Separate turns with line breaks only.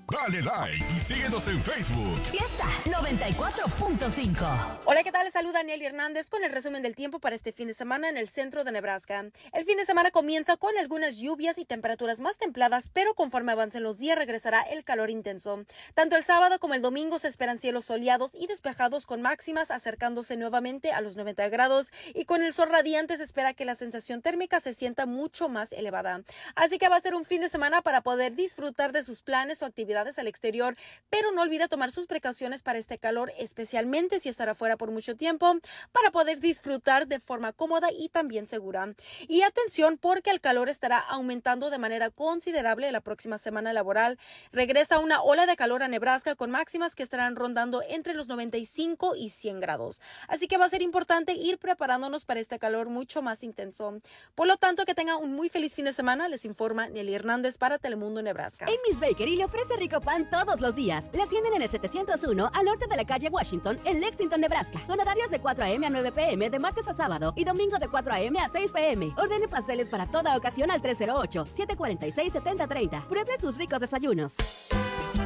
Dale like y síguenos en Facebook.
Fiesta 94.5.
Hola, ¿qué tal? Les saluda Nelly Hernández con el resumen del tiempo para este fin de semana en el centro de Nebraska. El fin de semana comienza con algunas lluvias y temperaturas más templadas, pero conforme avancen los días regresará el calor intenso. Tanto el sábado como el domingo se esperan cielos soleados y despejados con máximas acercándose nuevamente a los 90 grados y con el sol radiante se espera que la sensación térmica se sienta mucho más elevada. Así que va a ser un fin de semana para poder disfrutar de sus planes o actividades al exterior, pero no olvide tomar sus precauciones para este calor, especialmente si estará fuera por mucho tiempo, para poder disfrutar de forma cómoda y también segura. Y atención, porque el calor estará aumentando de manera considerable la próxima semana laboral. Regresa una ola de calor a Nebraska con máximas que estarán rondando entre los 95 y 100 grados. Así que va a ser importante ir preparándonos para este calor mucho más intenso. Por lo tanto, que tengan un muy feliz fin de semana. Les informa Nelly Hernández para Telemundo Nebraska.
Amy's Bakery le ofrece rico pan todos los días. Le atienden en el 701 al norte de la calle Washington en Lexington, Nebraska. Con horarios de 4 a.m. a 9 p.m. de martes a sábado y domingo de 4 a.m. a 6 p.m. Ordene pasteles para toda ocasión al 308-746-7030. Pruebe sus ricos desayunos.